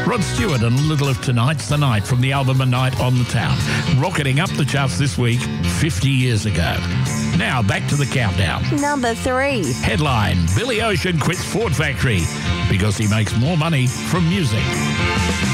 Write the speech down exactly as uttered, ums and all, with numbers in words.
Rod Stewart and A Little of Tonight's the Night from the album A Night on the Town, rocketing up the charts this week fifty years ago. Now, back to the countdown. Number three. Headline, Billy Ocean quits Ford Factory because he makes more money from music.